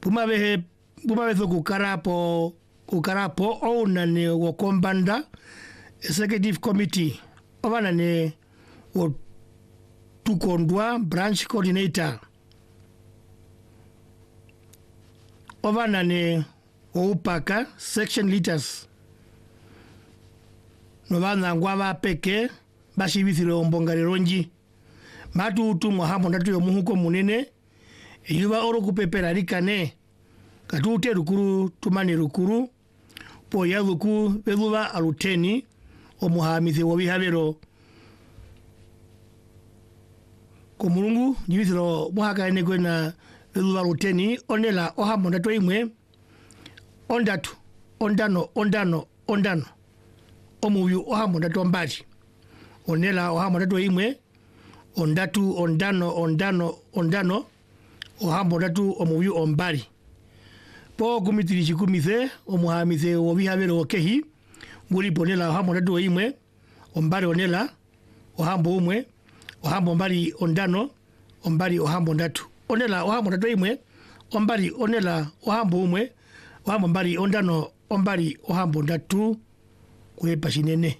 Pumavezo kukarapo ona ne wakombanda executive committee ovana ne wo tukondwa branch coordinator ovana ne upaka section leaders novana ngwava peke bashibithire ombongarero nji matutu muhambo ndatu yomuhuko munene yuva oro kupepera rikane katute rukuru tumani rukuru po ya ruku veluva aluteni omuhamithi wobihabero komulungu jibithiro muhaka ene kwena veluva aluteni onela ohambo ndatu imwe ondatu ondano omuyu ohambo ndatu ombali onela ohambo ndatu imwe ondatu ondano ohambo ndatu omuyu ombali po kumitiri chikumithe omuhamithe wobihabero okehi nguli ponela ohambo ndatu imwe ombali onela ohambo umwe ohambo mbali ondano ombali ohambo ndatu onela ohambo ndatu imwe ombali onela ohambo umwe ohambo mbali ondano ombali ohambo ndatu kuepa shinene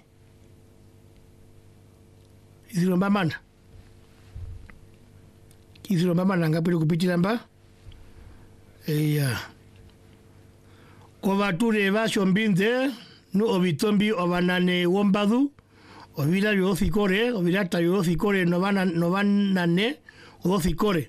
izilomba mana ngapwele kupitila mba kovature vasho mbinze nu ovitombi ovanane wombadu ovila vyothikore ovilata vyothikore novanane othikore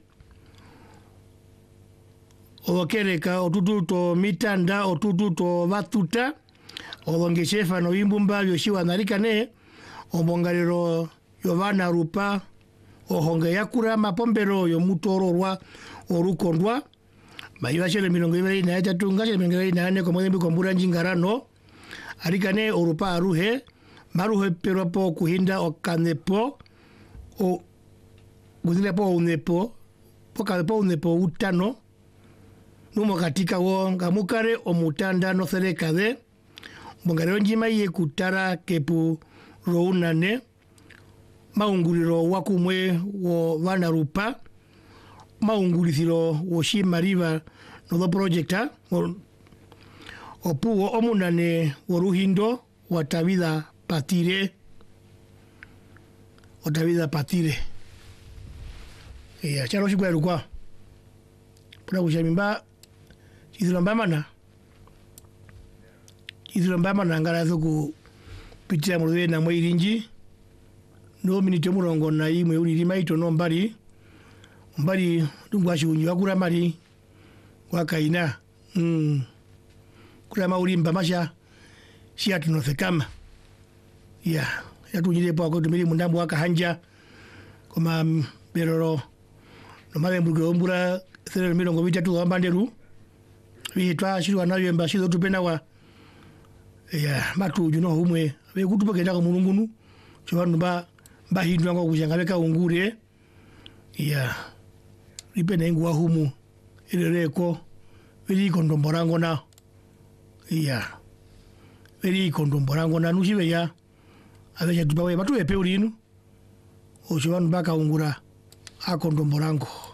ovokereka otutu to mitanda otutu to vatuta ovongeshefa novimbumba vyoshiwanarikane ombongarero yovana rupa ohonge yakura mapombero yomutororwa orukondwa mayiva shele 23 ngashele 24 komwezi kombura njingarano arikane orupa aruhe maruhe peropo kuhinda okanepo o guzilepo unepo pokalepo unepo utano numo katika wo ngamukare omutanda no serekade mbongarero njima ye kutara kepu rounane maunguliro wakumwe wo vana rupa maungulithiro wo shimariva no projecta opuwo omunane woruhindo watavida patire charo shikwa rukwa pura kushamimba chizilomba mana ngarazo kupitira mulwe na mwirinji no minute murongo na imwe ulirima ito no mbali ndungwashi unyi wakura mali wakaina kula maulimba masha shiatu no thekama yatunyire po ko tumiri mundambu wakahanja koma beroro no male mbugombura sere mirongo bitatu wambanderu bitwa shirwa nayo mbashizo tupena wa matu juno humwe bekutupokenda ko mulungunu chobanu bahindwa ngo kujangaleka ungure lipene ngwa humu ileleko vili kondomborango na vili kondomborango na nushiwe ya aveja tupawe batu epe ulinu ochobanu baka ungura akondomborango